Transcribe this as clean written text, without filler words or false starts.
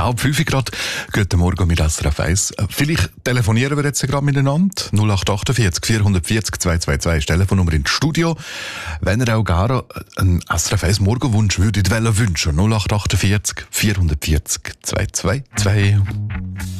halb 5 Grad. Guten Morgen mit SRF 1. Vielleicht telefonieren wir jetzt gerade miteinander. 0848 440 222 ist die Telefonnummer ins Studio. Wenn ihr auch gar einen SRF 1 Morgenwunsch würdet wünschen, 0848 440 222.